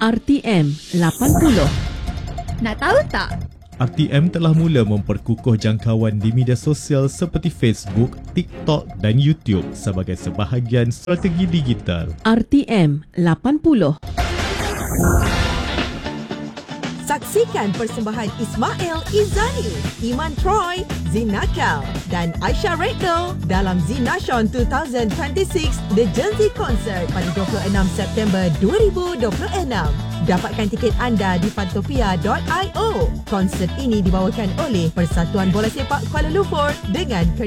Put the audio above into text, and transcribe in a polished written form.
RTM 80. Nak tahu tak? RTM telah mula memperkukuh jangkauan di media sosial seperti Facebook, TikTok dan YouTube sebagai sebahagian strategi digital. RTM 80. Saksikan persembahan Ismail Izzani, Iman Troy, Zin Nakal dan Aisyah Redno dalam Zee Nation 2026 The Jersey Concert pada 26 September 2026. Dapatkan tiket anda di fantopia.io. Konsert ini dibawakan oleh Persatuan Bola Sepak Kuala Lumpur dengan